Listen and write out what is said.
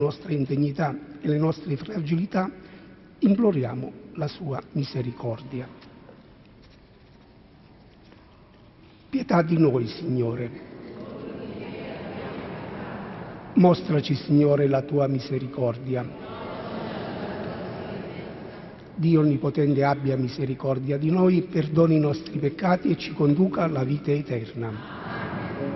nostra indegnità e le nostre fragilità, imploriamo la sua misericordia. Pietà di noi, Signore. Mostraci, Signore, la tua misericordia. Dio Onnipotente abbia misericordia di noi, perdoni i nostri peccati e ci conduca alla vita eterna.